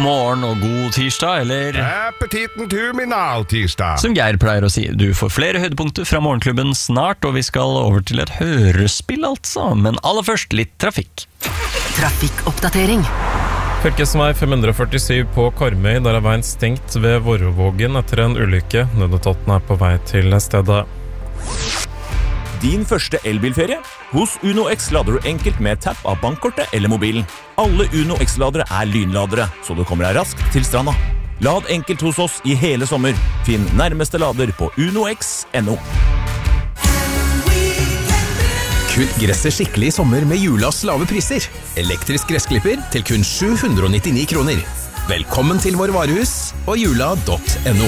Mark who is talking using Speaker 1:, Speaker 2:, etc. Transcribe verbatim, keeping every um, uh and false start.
Speaker 1: morgen og god tirsdag, eller
Speaker 2: Appetitten terminal tirsdag.
Speaker 1: som Geir pleier å si. Du får flere høydepunkter fra morgenklubben snart, og vi skal over til et hørespill altså. Men aller først litt trafikk.
Speaker 3: Trafikkoppdatering.
Speaker 4: Fylkesvei fem hundre førtisju på Karmøy, der er veien stengt ved Vorrovågen etter en ulykke. Nødetaten er på vei til stedet.
Speaker 5: Din første elbilferie? Hos Uno X lader du enkelt med tapp av bankkortet eller mobilen. Alle Uno X-ladere er lynladere, så du kommer deg raskt til stranda. Lad enkelt hos oss i hele sommer. Finn nærmeste lader på uno x punktum no.
Speaker 6: Kutt gresset skikkelig i sommer med Julas lave priser. Elektrisk gressklipper til kun sju hundre og nittini kroner. Velkommen til vår varehus og jula punktum no.